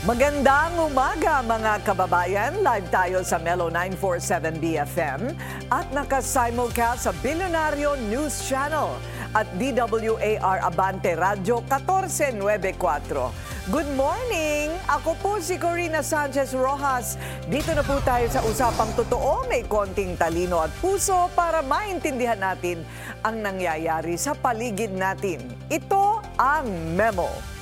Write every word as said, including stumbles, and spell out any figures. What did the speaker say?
Magandang umaga mga kababayan. Live tayo sa Melo nine forty-seven B F M at naka-simulcast sa Billionario News Channel at D W A R Abante Radio fourteen ninety-four. Good morning! Ako po si Corina Sanchez Rojas. Dito na po tayo sa Usapang Totoo, may konting talino at puso para maintindihan natin ang nangyayari sa paligid natin. Ito ang Memo.